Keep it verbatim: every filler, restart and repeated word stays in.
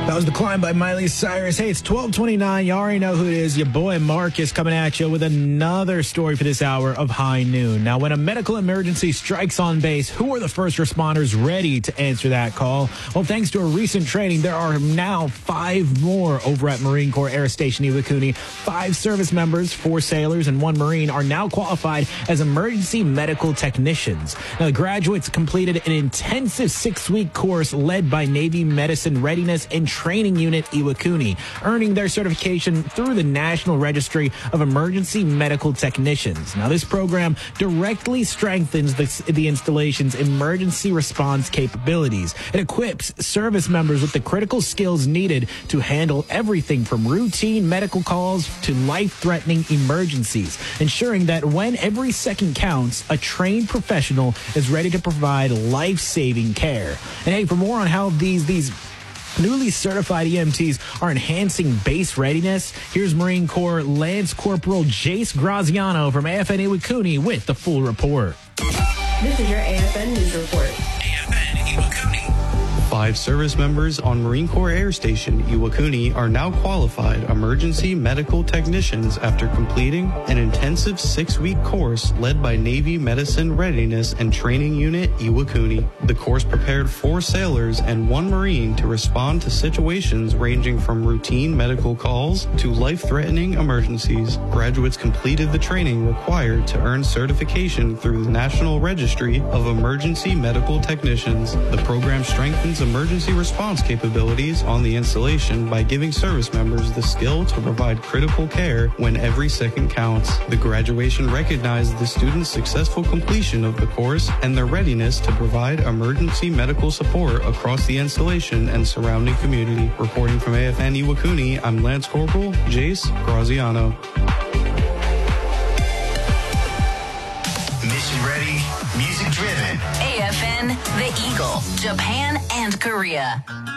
That was The Climb by Miley Cyrus. Hey, it's twelve twenty-nine. You already know who it is. Your boy Marcus coming at you with another story for this hour of High Noon. Now, when a medical emergency strikes on base, who are the first responders ready to answer that call? Well, thanks to a recent training, there are now five more over at Marine Corps Air Station Iwakuni. Five service members, four sailors, and one Marine are now qualified as emergency medical technicians. Now, the graduates completed an intensive six-week course led by Navy Medicine Readiness and Training Unit Iwakuni, earning their certification through the National Registry of Emergency Medical Technicians. Now, this program directly strengthens the, the installation's emergency response capabilities. It equips service members with the critical skills needed to handle everything from routine medical calls to life-threatening emergencies, ensuring that when every second counts, a trained professional is ready to provide life-saving care. And hey, for more on how these these newly certified E M Ts are enhancing base readiness, here's Marine Corps Lance Corporal Jace Graziano from A F N Iwakuni with the full report. This is your A F N News Report. A F N Iwakuni. Five service members on Marine Corps Air Station Iwakuni are now qualified emergency medical technicians after completing an intensive six-week course led by Navy Medicine Readiness and Training Unit Iwakuni. The course prepared four sailors and one Marine to respond to situations ranging from routine medical calls to life-threatening emergencies. Graduates completed the training required to earn certification through the National Registry of Emergency Medical Technicians. The program strengthens emergency response capabilities on the installation by giving service members the skill to provide critical care when every second counts. The graduation recognized the students' successful completion of the course and their readiness to provide emergency medical support across the installation and surrounding community. Reporting from A F N Iwakuni, I'm Lance Corporal Jace Graziano. Mission ready, music driven. A F N, The Eagle, Japan and Korea.